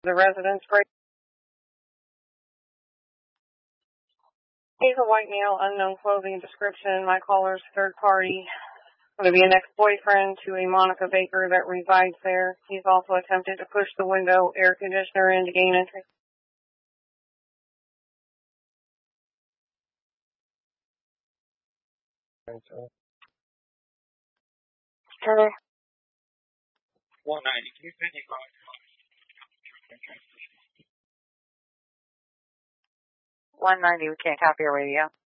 The residence break. He's a white male, unknown clothing description. My caller's third party. Going to be an ex-boyfriend to a Monica Baker that resides there. He's also attempted to push the window air conditioner in to gain entry. Hello. 190. 190, we can't copy your radio.